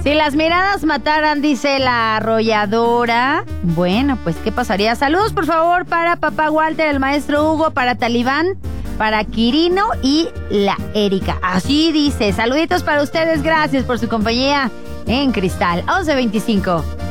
Si las miradas mataran, dice la arrolladora. Bueno, pues, ¿qué pasaría? Saludos, por favor, para papá Walter, el maestro Hugo, para Talibán, para Quirino y la Erika. Así dice. Saluditos para ustedes. Gracias por su compañía en Cristal 1125.